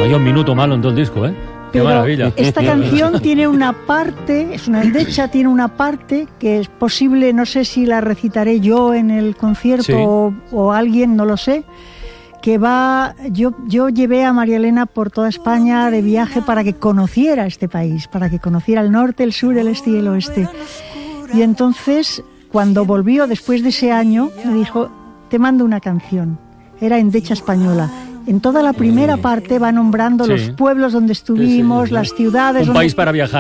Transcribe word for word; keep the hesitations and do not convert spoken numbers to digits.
hay un minuto malo en todo el disco, ¿eh? Qué Pero maravilla. esta canción tiene una parte, es una endecha, tiene una parte que es posible, no sé si la recitaré yo en el concierto Sí. o, o alguien, no lo sé, que va, yo, yo llevé a María Elena por toda España de viaje para que conociera este país, para que conociera el norte, el sur, el este y el oeste. Y entonces, cuando volvió después de ese año, me dijo, te mando una canción. Era endecha española. En toda la primera parte va nombrando Sí. los pueblos donde estuvimos, Sí, sí, sí, sí. las ciudades. Un donde... país para viajar.